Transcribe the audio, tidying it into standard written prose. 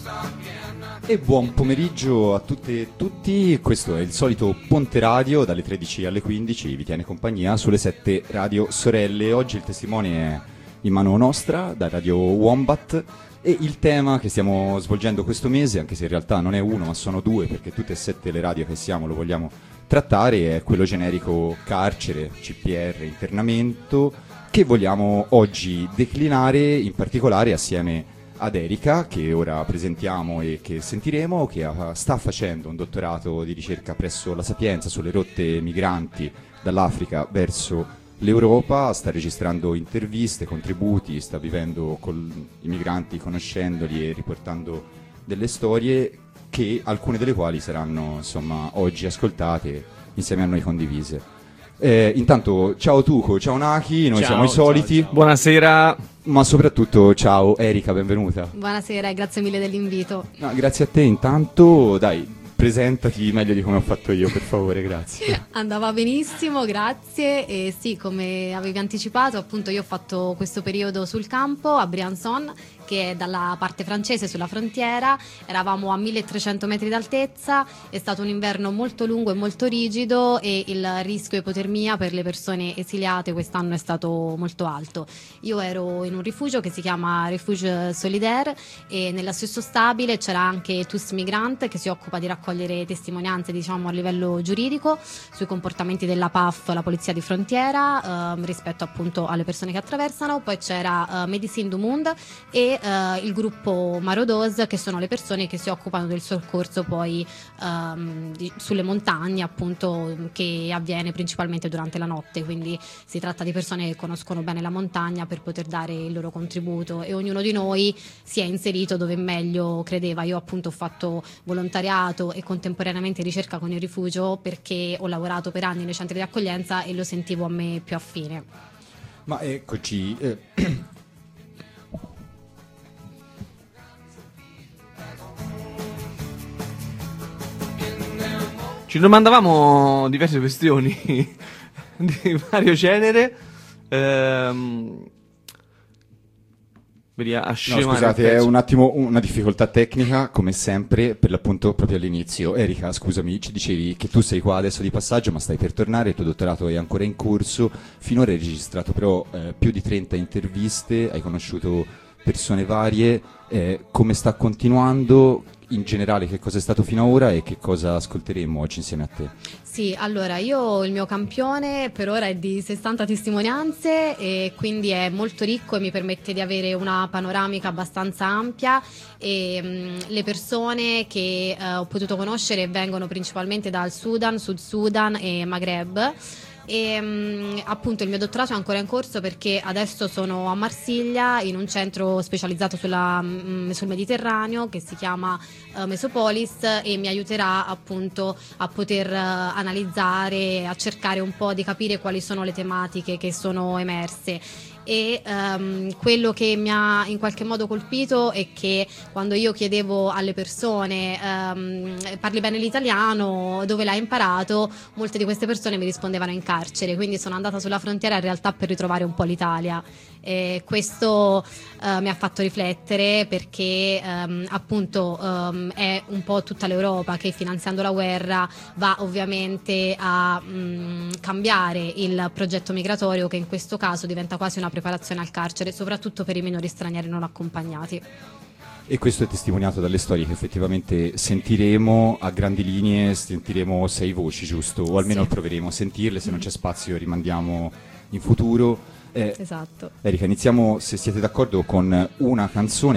E buon pomeriggio a tutte e tutti, questo è il solito Ponte Radio, dalle 13 alle 15 vi tiene compagnia sulle 7 radio sorelle. Oggi il testimone è in mano nostra, da Radio Wombat, e il tema che stiamo svolgendo questo mese, anche se in realtà non è uno ma sono due, perché tutte e 7 le radio che siamo lo vogliamo trattare, è quello generico carcere, CPR, internamento, che vogliamo oggi declinare in particolare assieme ad Erika, che ora presentiamo e che sentiremo, che sta facendo un dottorato di ricerca presso la Sapienza sulle rotte migranti dall'Africa verso l'Europa, sta registrando interviste, contributi, sta vivendo con i migranti, conoscendoli e riportando delle storie che alcune delle quali saranno insomma oggi ascoltate insieme a noi condivise. Intanto ciao Tuco, ciao Naki, noi siamo i soliti. Ciao. Buonasera. Ma soprattutto ciao Erika, benvenuta. Buonasera e grazie mille dell'invito. No, grazie a te intanto, dai, presentati meglio di come ho fatto io, per favore, grazie. Andava benissimo, grazie. E sì, come avevi anticipato, appunto io ho fatto questo periodo sul campo a Briançon, che è dalla parte francese sulla frontiera. Eravamo a 1300 metri d'altezza, è stato un inverno molto lungo e molto rigido e il rischio ipotermia per le persone esiliate quest'anno è stato molto alto. Io ero in un rifugio che si chiama Refuge Solidaire e nello stesso stabile c'era anche TUS Migrant, che si occupa di raccogliere testimonianze, diciamo, a livello giuridico sui comportamenti della PAF, la polizia di frontiera, rispetto appunto alle persone che attraversano. Poi c'era Médecins du Monde e il gruppo Marodos, che sono le persone che si occupano del soccorso poi sulle montagne, appunto, che avviene principalmente durante la notte. Quindi si tratta di persone che conoscono bene la montagna per poter dare il loro contributo, e ognuno di noi si è inserito dove meglio credeva. Io appunto ho fatto volontariato e contemporaneamente ricerca con il rifugio, perché ho lavorato per anni nei centri di accoglienza e lo sentivo a me più affine. Ma eccoci. Ci domandavamo diverse questioni di vario genere. No, scusate, è un attimo una difficoltà tecnica, come sempre, per l'appunto proprio all'inizio. Erika, scusami, ci dicevi che tu sei qua adesso di passaggio, ma stai per tornare, il tuo dottorato è ancora in corso. Finora hai registrato però più di 30 interviste, hai conosciuto persone varie. Come sta continuando? In generale, che cosa è stato fino ad ora e che cosa ascolteremo oggi insieme a te? Sì, allora io il mio campione per ora è di 60 testimonianze e quindi è molto ricco e mi permette di avere una panoramica abbastanza ampia, e le persone che ho potuto conoscere vengono principalmente dal Sudan, Sud Sudan e Maghreb. E appunto il mio dottorato è ancora in corso, perché adesso sono a Marsiglia in un centro specializzato sul Mediterraneo che si chiama Mesopolis, e mi aiuterà appunto a poter analizzare, a cercare un po' di capire quali sono le tematiche che sono emerse. E quello che mi ha in qualche modo colpito è che quando io chiedevo alle persone parli bene l'italiano, dove l'hai imparato, molte di queste persone mi rispondevano in carcere. Quindi sono andata sulla frontiera in realtà per ritrovare un po' l'Italia, e questo mi ha fatto riflettere, perché appunto è un po' tutta l'Europa che, finanziando la guerra, va ovviamente a cambiare il progetto migratorio, che in questo caso diventa quasi una preparazione al carcere, soprattutto per i minori stranieri non accompagnati. E questo è testimoniato dalle storie che effettivamente sentiremo a grandi linee. Sentiremo 6 voci, giusto? O almeno sì, proveremo a sentirle, se non c'è spazio rimandiamo in futuro. Esatto. Erika, iniziamo, se siete d'accordo, con una canzone